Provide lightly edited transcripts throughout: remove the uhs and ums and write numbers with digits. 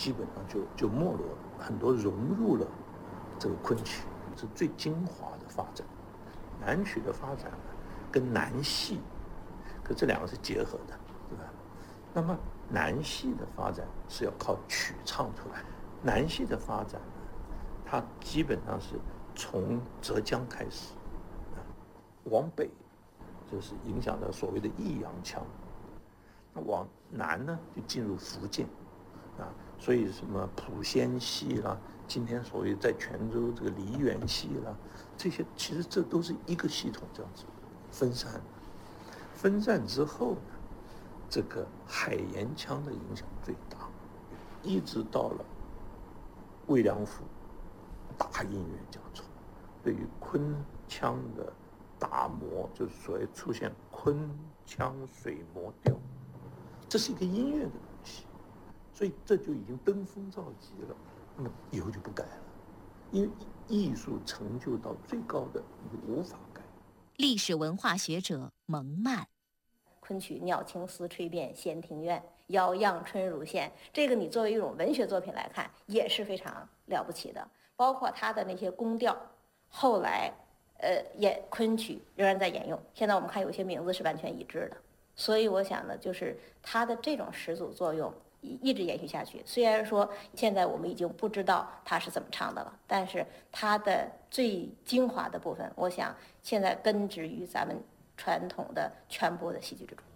基本上就没落了，很多融入了这个昆曲，是最精华的发展。南曲的发展呢，跟南戏，可这两个是结合的，对吧？那么南戏的发展是要靠曲唱出来，南戏的发展呢，它基本上是从浙江开始，往北就是影响到所谓的弋阳腔，那往南呢就进入福建，所以什么莆仙戏啦，今天所谓在泉州这个梨园戏啦，这些其实这都是一个系统这样子分散之后呢，这个海盐腔的影响最大，一直到了魏良辅大音乐家出来，对于昆腔的打磨，就是所谓出现昆腔水磨调，这是一个音乐的东西，所以这就已经登峰造极了。那么以后就不改了，因为艺术成就到最高的，你无法改。 历史文化学者蒙曼， 昆曲《鸟情丝吹遍闲庭院》，遥漾春如线，这个你作为一种文学作品来看，也是非常了不起的。包括它的那些宫调，后来昆曲仍然在沿用。现在我们看有些名字是完全一致的，所以我想呢，就是它的这种始祖作用一直延续下去。虽然说现在我们已经不知道它是怎么唱的了，但是它的最精华的部分，我想现在根植于咱们传统的全播的戏剧之中。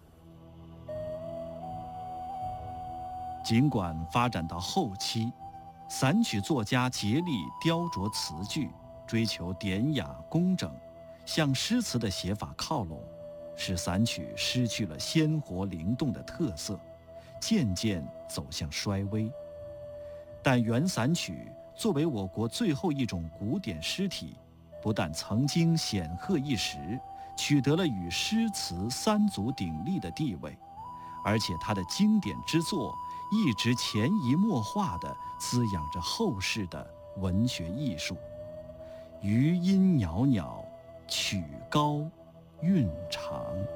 尽管发展到后期，散曲作家竭力雕琢词句，追求典雅工整，向诗词的写法靠拢，使散曲失去了鲜活灵动的特色，渐渐走向衰微。但原散曲作为我国最后一种古典诗体，不但曾经显赫一时，取得了与诗词三足鼎立的地位，而且它的经典之作一直潜移默化地滋养着后世的文学艺术。余音袅袅，曲高韵长。